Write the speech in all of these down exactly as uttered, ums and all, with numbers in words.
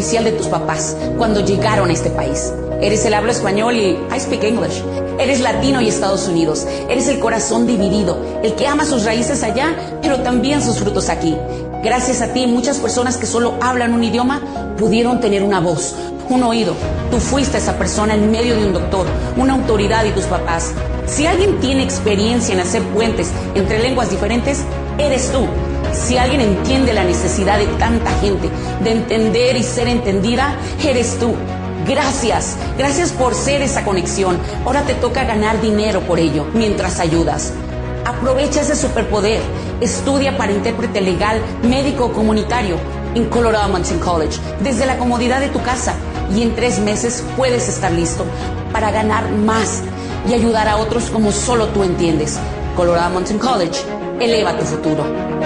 especial de tus papás cuando llegaron a este país. Eres el habla español y I speak English. Eres latino y Estados Unidos. Eres el corazón dividido, el que ama sus raíces allá, pero también sus frutos aquí. Gracias a ti, muchas personas que solo hablan un idioma pudieron tener una voz, un oído. Tú fuiste esa persona en medio de un doctor, una autoridad y tus papás. Si alguien tiene experiencia en hacer puentes entre lenguas diferentes, eres tú. Si alguien entiende la necesidad de tanta gente, de entender y ser entendida, eres tú. Gracias, gracias por ser esa conexión. Ahora te toca ganar dinero por ello, mientras ayudas. Aprovecha ese superpoder. Estudia para intérprete legal, médico o comunitario en Colorado Mountain College, desde la comodidad de tu casa. Y en tres meses puedes estar listo para ganar más y ayudar a otros como solo tú entiendes. Colorado Mountain College, eleva tu futuro.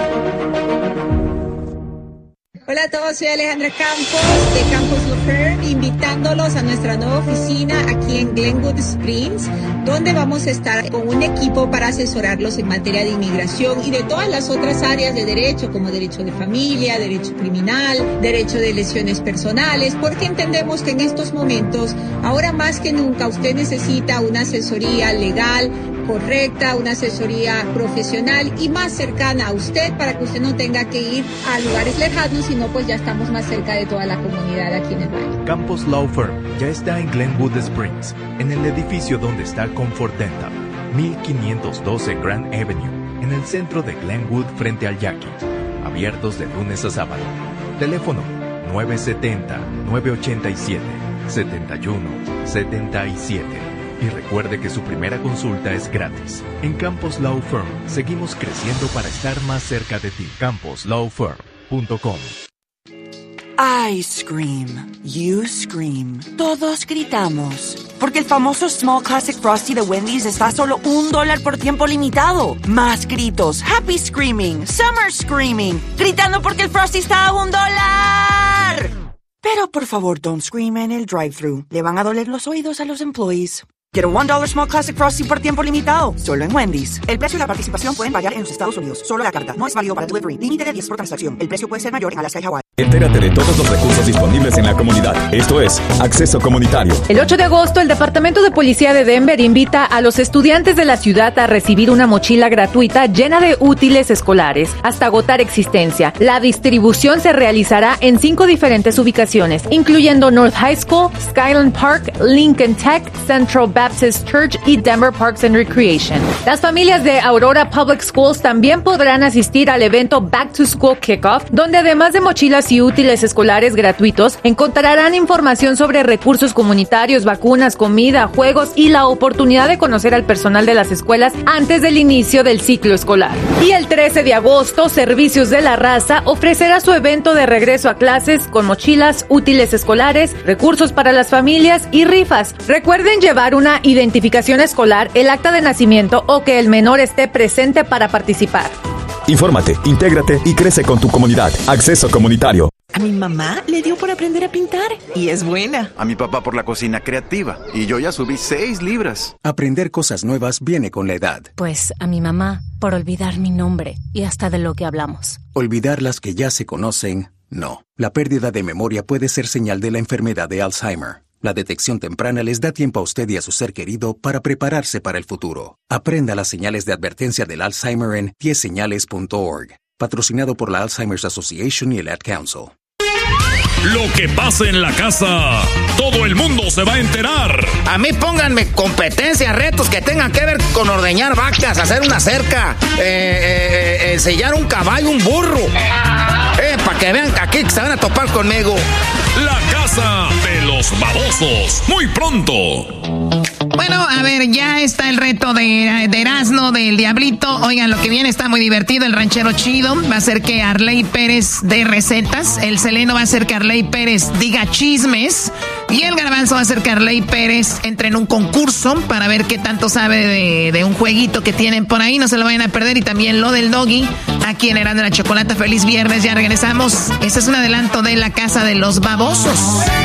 Hola a todos, soy Alejandra Campos de Campos Law Firm, invitándolos a nuestra nueva oficina aquí en Glenwood Springs, donde vamos a estar con un equipo para asesorarlos en materia de inmigración y de todas las otras áreas de derecho, como derecho de familia, derecho criminal, derecho de lesiones personales, porque entendemos que en estos momentos, ahora más que nunca, usted necesita una asesoría legal correcta, una asesoría profesional y más cercana a usted para que usted no tenga que ir a lugares lejanos, sino pues ya estamos más cerca de toda la comunidad aquí en el valle. Campos Law Firm ya está en Glenwood Springs, en el edificio donde está Comfort Dental, mil quinientos doce Grand Avenue, en el centro de Glenwood frente al Jackie. Abiertos de lunes a sábado. Teléfono nueve siete cero, nueve ocho siete, siete uno siete siete. Y recuerde que su primera consulta es gratis. En Campos Law Firm seguimos creciendo para estar más cerca de ti. campos law firm punto com. I scream, you scream, todos gritamos. Porque el famoso Small Classic Frosty de Wendy's está a solo un dólar por tiempo limitado. Más gritos, happy screaming, summer screaming, gritando porque el Frosty está a un dólar. Pero por favor, don't scream en el drive-thru. Le van a doler los oídos a los employees. Quiero un dólar Small Classic Frosty por tiempo limitado, solo en Wendy's. El precio y la participación pueden variar en los Estados Unidos. Solo la carta. No es válido para delivery. Límite de diez por transacción. El precio puede ser mayor en Alaska y Hawái. Entérate de todos los recursos disponibles en la comunidad. Esto es Acceso Comunitario. El ocho de agosto, el Departamento de Policía de Denver invita a los estudiantes de la ciudad a recibir una mochila gratuita llena de útiles escolares hasta agotar existencia. La distribución se realizará en cinco diferentes ubicaciones, incluyendo North High School, Skyland Park, Lincoln Tech, Central Baptist Church y Denver Parks and Recreation. Las familias de Aurora Public Schools también podrán asistir al evento Back to School Kickoff, donde además de mochilas y útiles escolares gratuitos, encontrarán información sobre recursos comunitarios, vacunas, comida, juegos y la oportunidad de conocer al personal de las escuelas antes del inicio del ciclo escolar. Y el trece de agosto, Servicios de la Raza ofrecerá su evento de regreso a clases con mochilas, útiles escolares, recursos para las familias y rifas. Recuerden llevar una identificación escolar, el acta de nacimiento o que el menor esté presente para participar. Infórmate, intégrate y crece con tu comunidad. Acceso Comunitario. A mi mamá le dio por aprender a pintar y es buena. A mi papá por la cocina creativa y yo ya subí seis libras. Aprender cosas nuevas viene con la edad. Pues a mi mamá por olvidar mi nombre y hasta de lo que hablamos. Olvidar las que ya se conocen, no. La pérdida de memoria puede ser señal de la enfermedad de Alzheimer. La detección temprana les da tiempo a usted y a su ser querido para prepararse para el futuro. Aprenda las señales de advertencia del Alzheimer en diez señales punto org. Patrocinado por la Alzheimer's Association y el Ad Council. Lo que pase en la casa, todo el mundo se va a enterar. A mí pónganme competencias, retos que tengan que ver con ordeñar vacas, hacer una cerca, eh, eh, eh, ensillar un caballo, un burro. Eh, para que vean que aquí se van a topar conmigo. La casa de los babosos, muy pronto. Bueno, a ver, ya está el reto de, de Erasmo, del Diablito. Oigan, lo que viene está muy divertido. El ranchero chido va a hacer que Arley Pérez dé recetas. El Seleno va a hacer que Arley Pérez diga chismes. Y el Garbanzo va a hacer que Arley Pérez entre en un concurso para ver qué tanto sabe de, de un jueguito que tienen por ahí. No se lo vayan a perder. Y también lo del Doggy, aquí en Erasmo de la Chocolata. Feliz viernes, ya regresamos. Este es un adelanto de La Casa de los Babosos.